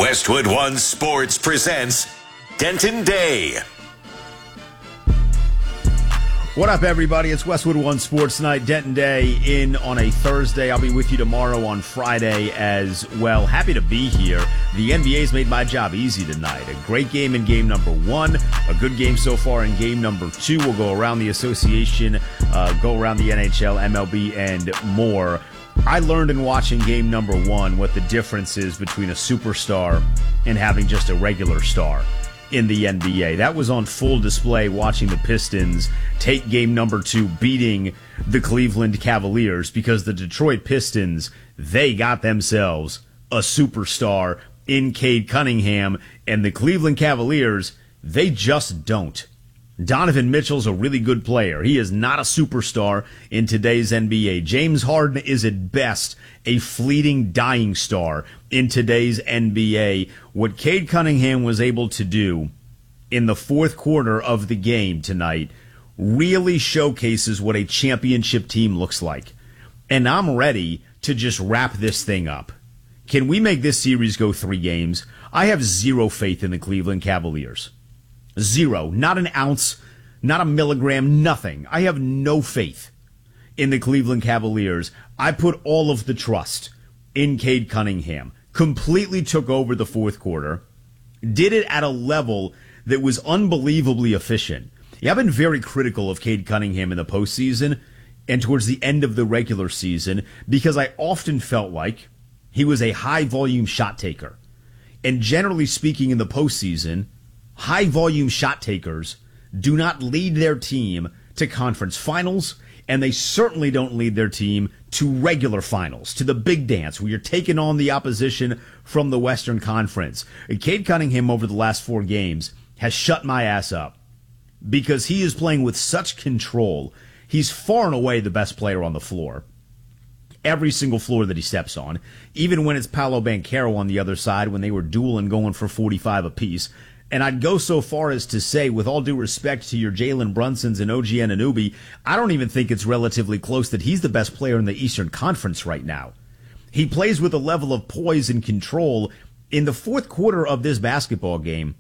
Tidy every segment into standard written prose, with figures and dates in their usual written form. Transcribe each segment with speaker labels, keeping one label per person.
Speaker 1: Westwood One Sports presents Denton Day.
Speaker 2: What up, everybody? It's Westwood One Sports Night. Denton Day in on a Thursday. I'll be with you tomorrow on Friday as well. Happy to be here. The NBA's made my job easy tonight. A great game in game number one. A good game so far in game number two. We'll go around the association, go around the NHL, MLB, and more. I learned in watching game number one what the difference is between a superstar and having just a regular star in the NBA. That was on full display watching the Pistons take game number two, beating the Cleveland Cavaliers, because the Detroit Pistons, they got themselves a superstar in Cade Cunningham, and the Cleveland Cavaliers, they just don't. Donovan Mitchell's a really good player. He is not a superstar in today's NBA. James Harden is at best a fleeting dying star in today's NBA. What Cade Cunningham was able to do in the fourth quarter of the game tonight really showcases what a championship team looks like. And I'm ready to just wrap this thing up. Can we make this series go 3 games? I have zero faith in the Cleveland Cavaliers. Zero. Not an ounce, not a milligram, nothing. I have no faith in the Cleveland Cavaliers. I put all of the trust in Cade Cunningham. Completely took over the fourth quarter. Did it at a level that was unbelievably efficient. Yeah, I've been very critical of Cade Cunningham in the postseason and towards the end of the regular season because I often felt like he was a high-volume shot taker. And generally speaking in the postseason, high-volume shot takers do not lead their team to conference finals, and they certainly don't lead their team to regular finals, to the big dance, where you're taking on the opposition from the Western Conference. Cade Cunningham over the last 4 games has shut my ass up because he is playing with such control. He's far and away the best player on the floor. Every single floor that he steps on, even when it's Paolo Banchero on the other side, when they were dueling going for 45 apiece. And I'd go so far as to say, with all due respect to your Jalen Brunsons and OG Anunoby, I don't even think it's relatively close that he's the best player in the Eastern Conference right now. He plays with a level of poise and control. In the fourth quarter of this basketball game,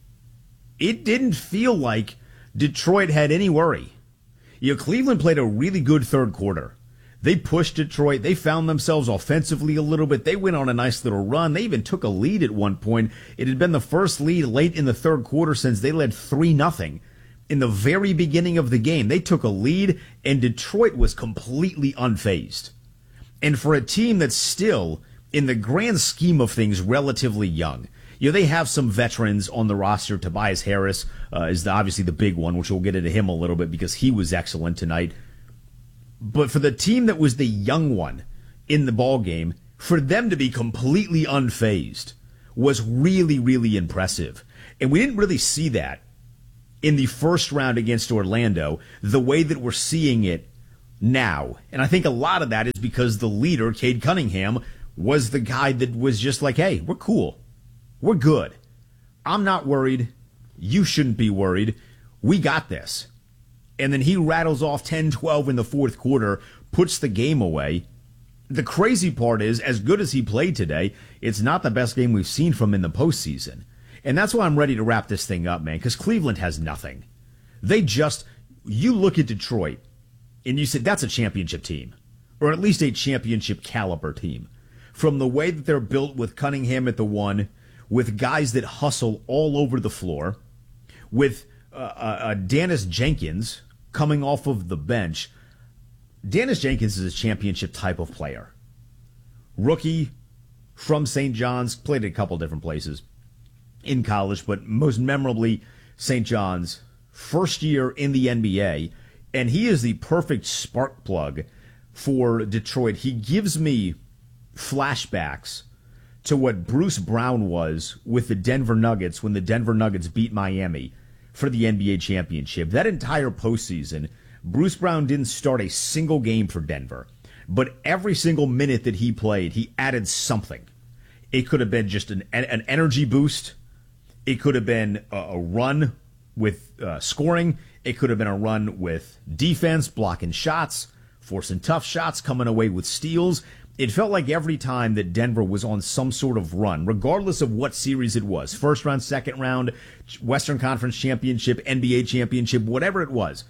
Speaker 2: it didn't feel like Detroit had any worry. Cleveland played a really good third quarter. They pushed Detroit. They found themselves offensively a little bit. They went on a nice little run. They even took a lead at one point. It had been the first lead late in the third quarter since they led 3-0 in the very beginning of the game. They took a lead, and Detroit was completely unfazed. And for a team that's still, in the grand scheme of things, relatively young, they have some veterans on the roster. Tobias Harris is obviously the big one, which we'll get into him a little bit because he was excellent tonight. But for the team that was the young one in the ball game, for them to be completely unfazed was really, really impressive. And we didn't really see that in the first round against Orlando the way that we're seeing it now. And I think a lot of that is because the leader, Cade Cunningham, was the guy that was just like, hey, we're cool. We're good. I'm not worried. You shouldn't be worried. We got this. And then he rattles off 10-12 in the fourth quarter, puts the game away. The crazy part is, as good as he played today, it's not the best game we've seen from him in the postseason. And that's why I'm ready to wrap this thing up, man, because Cleveland has nothing. You look at Detroit, and you said, that's a championship team, or at least a championship caliber team. From the way that they're built with Cunningham at the one, with guys that hustle all over the floor, with Dennis Jenkins coming off of the bench. Dennis Jenkins is a championship type of player. Rookie from St. John's, played at a couple different places in college, but most memorably St. John's, first year in the NBA, and he is the perfect spark plug for Detroit. He gives me flashbacks to what Bruce Brown was with the Denver Nuggets when the Denver Nuggets beat Miami for the NBA championship. That entire postseason, Bruce Brown didn't start a single game for Denver, but every single minute that he played, he added something. It could have been just an energy boost. It could have been a run with scoring. It could have been a run with defense, blocking shots, forcing tough shots, coming away with steals. It felt like every time that Denver was on some sort of run, regardless of what series it was, first round, second round, Western Conference Championship, NBA Championship, whatever it was,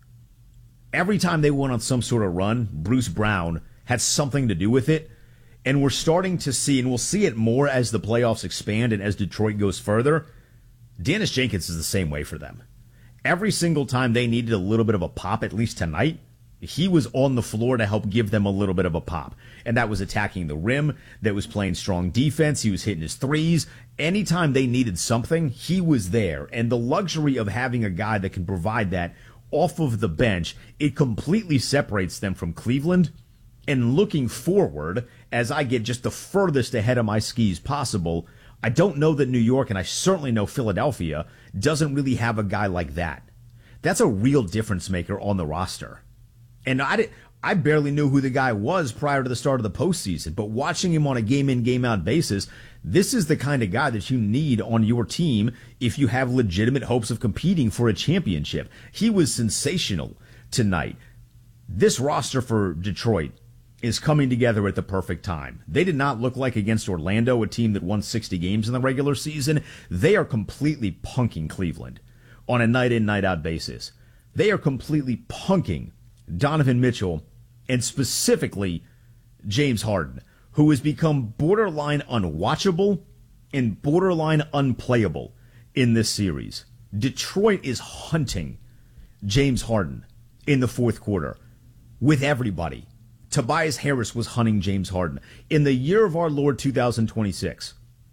Speaker 2: every time they went on some sort of run, Bruce Brown had something to do with it. And we're starting to see, and we'll see it more as the playoffs expand and as Detroit goes further, Dennis Jenkins is the same way for them. Every single time they needed a little bit of a pop, at least tonight, he was on the floor to help give them a little bit of a pop. And that was attacking the rim, that was playing strong defense, he was hitting his threes. Anytime they needed something, he was there. And the luxury of having a guy that can provide that off of the bench, it completely separates them from Cleveland. And looking forward, as I get just the furthest ahead of my skis possible, I don't know that New York, and I certainly know Philadelphia, doesn't really have a guy like that. That's a real difference maker on the roster. And I barely knew who the guy was prior to the start of the postseason, but watching him on a game-in, game-out basis, this is the kind of guy that you need on your team if you have legitimate hopes of competing for a championship. He was sensational tonight. This roster for Detroit is coming together at the perfect time. They did not look like against Orlando, a team that won 60 games in the regular season. They are completely punking Cleveland on a night-in, night-out basis. They are completely punking Donovan Mitchell and specifically James Harden, who has become borderline unwatchable and borderline unplayable in this series. Detroit is hunting James Harden in the fourth quarter with everybody. Tobias Harris was hunting James Harden. In the year of our Lord 2026,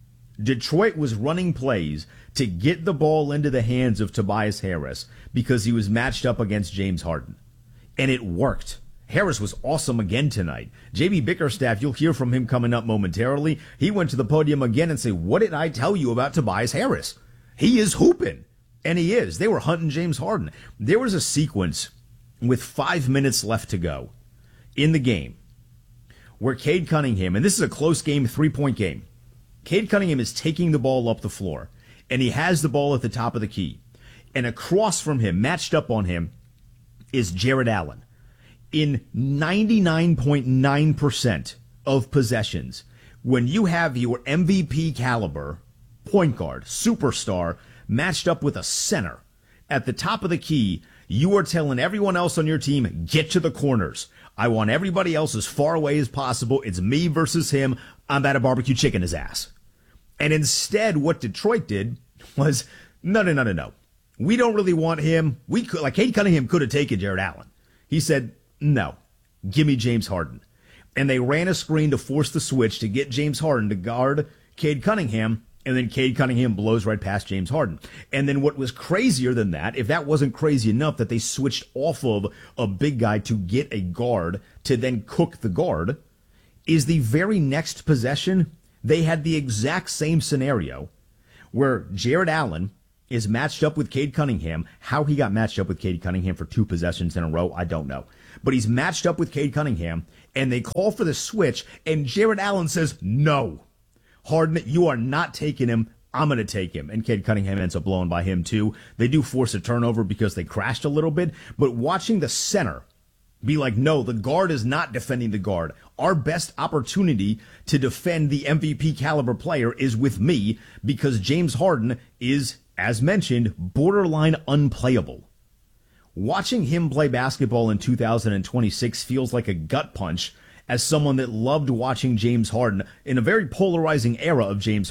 Speaker 2: Detroit was running plays to get the ball into the hands of Tobias Harris because he was matched up against James Harden. And it worked. Harris was awesome again tonight. J.B. Bickerstaff, you'll hear from him coming up momentarily. He went to the podium again and said, "What did I tell you about Tobias Harris? He is hooping." And he is. They were hunting James Harden. There was a sequence with 5 minutes left to go in the game where Cade Cunningham, and this is a close game, 3-point game, Cade Cunningham is taking the ball up the floor, and he has the ball at the top of the key. And across from him, matched up on him, is Jared Allen. In 99.9% of possessions, when you have your MVP caliber point guard, superstar, matched up with a center at the top of the key, you are telling everyone else on your team, get to the corners. I want everybody else as far away as possible. It's me versus him. I'm about to barbecue chicken his ass. And instead, what Detroit did was, no. We don't really want him. We could, like, Cade Cunningham could have taken Jared Allen. He said, no, give me James Harden. And they ran a screen to force the switch to get James Harden to guard Cade Cunningham. And then Cade Cunningham blows right past James Harden. And then what was crazier than that, if that wasn't crazy enough that they switched off of a big guy to get a guard to then cook the guard, is the very next possession, they had the exact same scenario where Jared Allen is matched up with Cade Cunningham. How he got matched up with Cade Cunningham for 2 possessions in a row, I don't know. But he's matched up with Cade Cunningham, and they call for the switch, and Jared Allen says, no. Harden, you are not taking him. I'm going to take him. And Cade Cunningham ends up blowing by him, too. They do force a turnover because they crashed a little bit. But watching the center be like, no, the guard is not defending the guard. Our best opportunity to defend the MVP caliber player is with me because James Harden is, as mentioned, borderline unplayable. Watching him play basketball in 2026 feels like a gut punch as someone that loved watching James Harden in a very polarizing era of James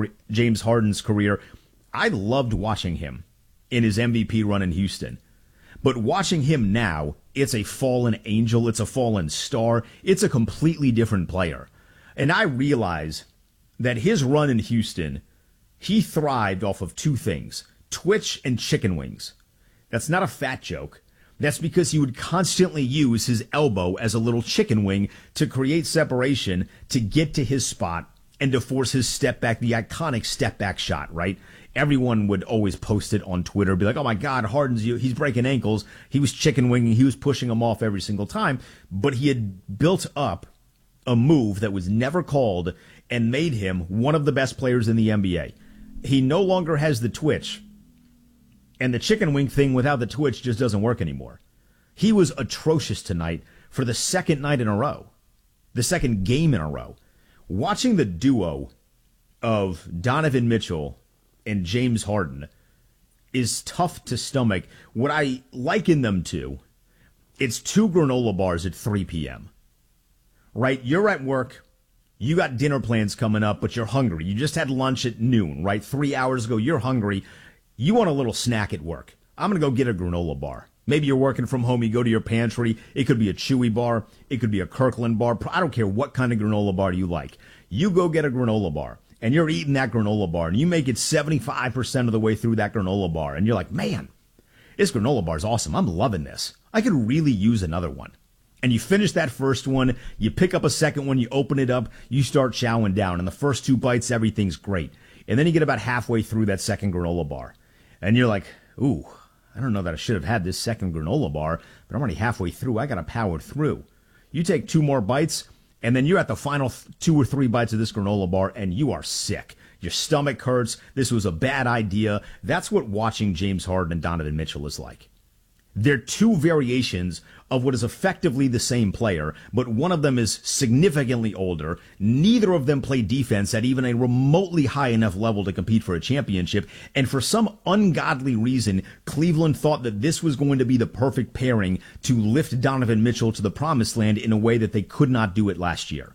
Speaker 2: Harden's career. I loved watching him in his MVP run in Houston. But watching him now, it's a fallen angel, it's a fallen star, it's a completely different player. And I realize that his run in Houston, he thrived off of 2 things, Twitch and chicken wings. That's not a fat joke. That's because he would constantly use his elbow as a little chicken wing to create separation, to get to his spot, and to force his step back, the iconic step back shot, right? Everyone would always post it on Twitter, be like, oh my God, he's breaking ankles. He was chicken winging, he was pushing him off every single time. But he had built up a move that was never called and made him one of the best players in the NBA. He no longer has the twitch. And the chicken wing thing without the twitch just doesn't work anymore. He was atrocious tonight for the second night in a row. the second game in a row. Watching the duo of Donovan Mitchell and James Harden is tough to stomach. What I liken them to, it's 2 granola bars at 3 p.m., right? You're at work. You got dinner plans coming up, but you're hungry. You just had lunch at noon, right? 3 hours ago, you're hungry. You want a little snack at work. I'm going to go get a granola bar. Maybe you're working from home. You go to your pantry. It could be a Chewy bar. It could be a Kirkland bar. I don't care what kind of granola bar you like. You go get a granola bar, and you're eating that granola bar, and you make it 75% of the way through that granola bar, and you're like, man, this granola bar is awesome. I'm loving this. I could really use another one. And you finish that first one, you pick up a second one, you open it up, you start chowing down. And the first 2 bites, everything's great. And then you get about halfway through that second granola bar. And you're like, ooh, I don't know that I should have had this second granola bar, but I'm already halfway through. I got to power through. You take 2 more bites, and then you're at the final 2 or 3 bites of this granola bar, and you are sick. Your stomach hurts. This was a bad idea. That's what watching James Harden and Donovan Mitchell is like. They're 2 variations of what is effectively the same player, but one of them is significantly older. Neither of them play defense at even a remotely high enough level to compete for a championship. And for some ungodly reason, Cleveland thought that this was going to be the perfect pairing to lift Donovan Mitchell to the promised land in a way that they could not do it last year.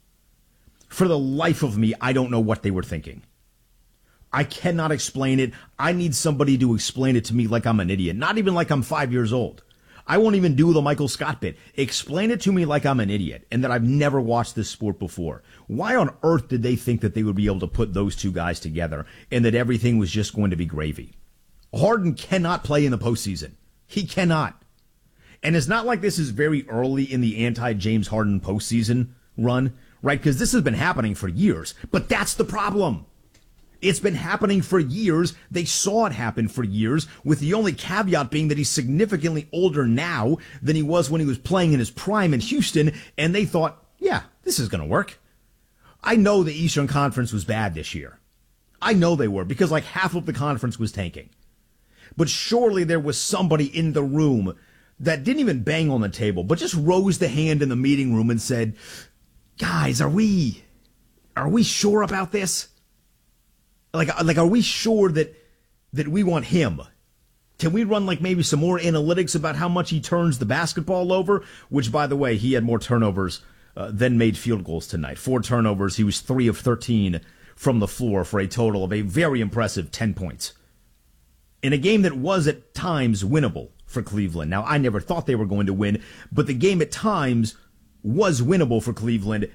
Speaker 2: For the life of me, I don't know what they were thinking. I cannot explain it. I need somebody to explain it to me like I'm an idiot. Not even like I'm 5 years old. I won't even do the Michael Scott bit. Explain it to me like I'm an idiot and that I've never watched this sport before. Why on earth did they think that they would be able to put those 2 guys together and that everything was just going to be gravy? Harden cannot play in the postseason. He cannot. And it's not like this is very early in the anti-James Harden postseason run, right? Because this has been happening for years. But that's the problem. It's been happening for years. They saw it happen for years, with the only caveat being that he's significantly older now than he was when he was playing in his prime in Houston, and they thought, yeah, this is going to work. I know the Eastern Conference was bad this year. I know they were, because like half of the conference was tanking. But surely there was somebody in the room that didn't even bang on the table, but just rose the hand in the meeting room and said, guys, are we sure about this? Like, are we sure that we want him? Can we run like maybe some more analytics about how much he turns the basketball over? Which, by the way, he had more turnovers than made field goals tonight. 4 turnovers. He was 3 of 13 from the floor for a total of a very impressive 10 points. In a game that was at times winnable for Cleveland. Now, I never thought they were going to win, but the game at times was winnable for Cleveland.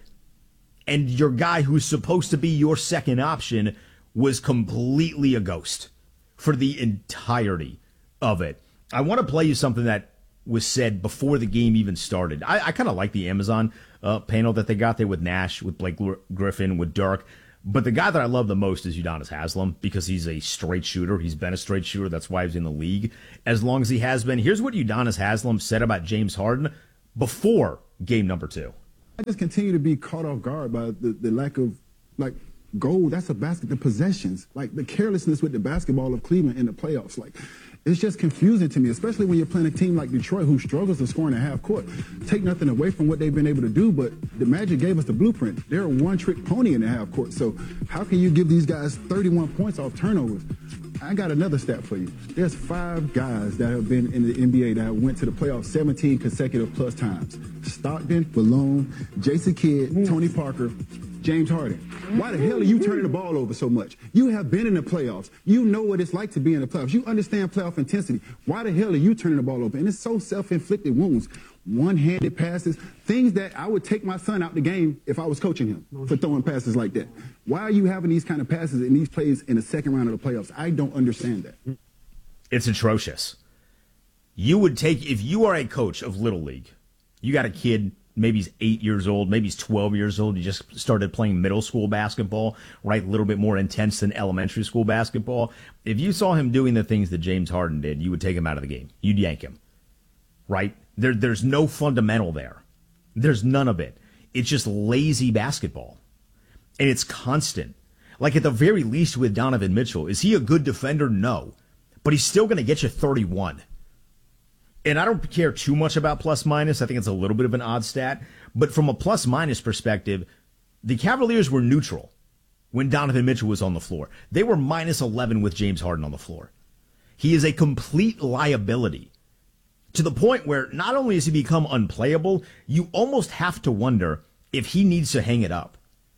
Speaker 2: And your guy who's supposed to be your second option was completely a ghost for the entirety of it. I want to play you something that was said before the game even started. I kind of like the Amazon panel that they got there with Nash, with Blake Griffin, with Dirk. But the guy that I love the most is Udonis Haslem because he's a straight shooter. He's been a straight shooter. That's why he's in the league as long as he has been. Here's what Udonis Haslem said about James Harden before game number 2.
Speaker 3: I just continue to be caught off guard by the lack of, like, goal. That's a basket. The possessions, like the carelessness with the basketball of Cleveland in the playoffs, like it's just confusing to me, especially when you're playing a team like Detroit who struggles to score in the half court. Take nothing away from what they've been able to do, but the Magic gave us the blueprint. They're a one-trick pony in the half court. So how can you give these guys 31 points off turnovers? I got another stat for you. There's 5 guys that have been in the NBA that went to the playoffs 17 consecutive plus times. Stockton, Malone, Jason Kidd, Tony Parker, James Harden. Why the hell are you turning the ball over so much? You have been in the playoffs. You know what it's like to be in the playoffs. You understand playoff intensity. Why the hell are you turning the ball over? And it's so self-inflicted wounds. One-handed passes, things that I would take my son out the game if I was coaching him for throwing passes like that. Why are you having these kind of passes in these plays in the second round of the playoffs? I don't understand that.
Speaker 2: It's atrocious. You would take, if you are a coach of Little League, you got a kid, maybe he's 8 years old, maybe he's 12 years old, he just started playing middle school basketball, right? A little bit more intense than elementary school basketball. If you saw him doing the things that James Harden did, you would take him out of the game. You'd yank him, right? There's no fundamental there. There's none of it. It's just lazy basketball. And it's constant. Like at the very least with Donovan Mitchell, is he a good defender? No. But he's still going to get you 31. And I don't care too much about plus minus. I think it's a little bit of an odd stat. But from a plus-minus perspective, the Cavaliers were neutral when Donovan Mitchell was on the floor. They were minus 11 with James Harden on the floor. He is a complete liability to the point where not only has he become unplayable, you almost have to wonder if he needs to hang it up.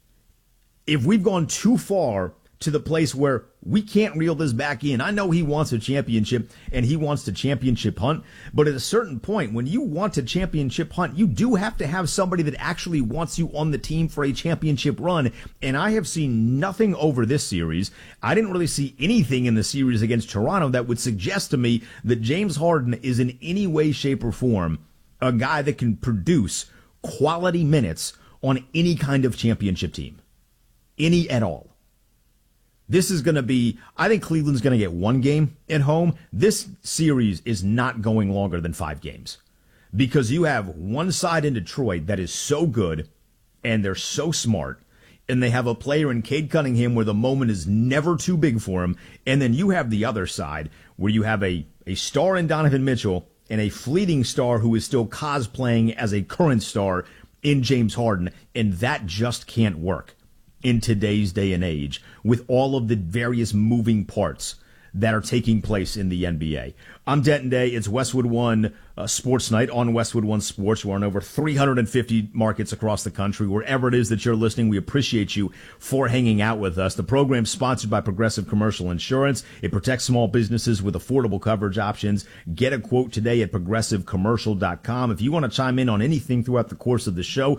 Speaker 2: If we've gone too far to the place where we can't reel this back in. I know he wants a championship and he wants to championship hunt, but at a certain point, when you want to championship hunt, you do have to have somebody that actually wants you on the team for a championship run. And I have seen nothing over this series. I didn't really see anything in the series against Toronto that would suggest to me that James Harden is in any way, shape, or form a guy that can produce quality minutes on any kind of championship team. Any at all. This is going to be, I think Cleveland's going to get one game at home. This series is not going longer than 5 games because you have one side in Detroit that is so good and they're so smart, and they have a player in Cade Cunningham where the moment is never too big for him. And then you have the other side where you have a star in Donovan Mitchell and a fleeting star who is still cosplaying as a current star in James Harden, and that just can't work in today's day and age with all of the various moving parts that are taking place in the NBA. I'm Denton Day. It's Westwood One Sports Night on Westwood One Sports. We're in over 350 markets across the country. Wherever it is that you're listening, we appreciate you for hanging out with us. The program's sponsored by Progressive Commercial Insurance. It protects small businesses with affordable coverage options. Get a quote today at progressivecommercial.com. If you want to chime in on anything throughout the course of the show,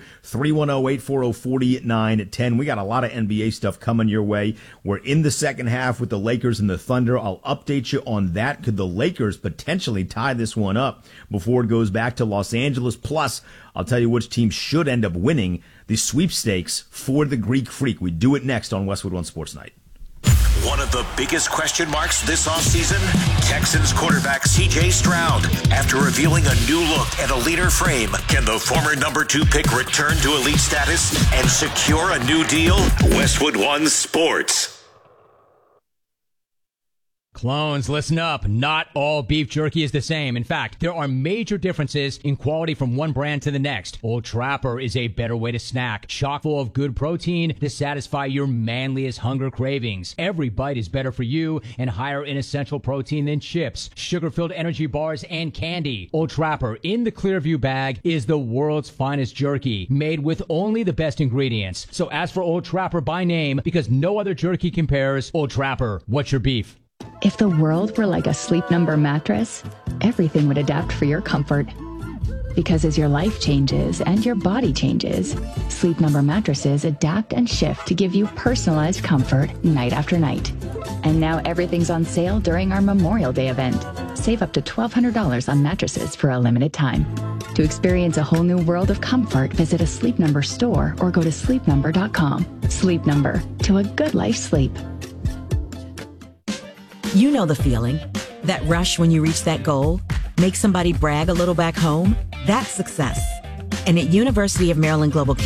Speaker 2: 310-840-4910. We got a lot of NBA stuff coming your way. We're in the second half with the Lakers and the Thunder. I'll update you on that. Could the Lakers potentially tie this one up before it goes back to Los Angeles? Plus, I'll tell you which team should end up winning the sweepstakes for the Greek Freak. We do it next on Westwood One Sports Night.
Speaker 1: One of the biggest question marks this offseason, Texans quarterback C.J. Stroud. After revealing a new look and a leaner frame, can the former number 2 pick return to elite status and secure a new deal? Westwood One Sports.
Speaker 4: Clones, listen up. Not all beef jerky is the same. In fact, there are major differences in quality from one brand to the next. Old Trapper is a better way to snack, chock full of good protein to satisfy your manliest hunger cravings. Every bite is better for you and higher in essential protein than chips, sugar-filled energy bars, and candy. Old Trapper in the Clearview bag is the world's finest jerky, made with only the best ingredients. So ask for Old Trapper by name because no other jerky compares. Old Trapper, what's your beef?
Speaker 5: If the world were like a Sleep Number mattress, everything would adapt for your comfort. Because as your life changes and your body changes, Sleep Number mattresses adapt and shift to give you personalized comfort night after night. And now everything's on sale during our Memorial Day event. Save up to $1,200 on mattresses for a limited time. To experience a whole new world of comfort, visit a Sleep Number store or go to sleepnumber.com. Sleep Number, to a good life sleep.
Speaker 6: You know the feeling. That rush when you reach that goal? Make somebody brag a little back home? That's success. And at University of Maryland Global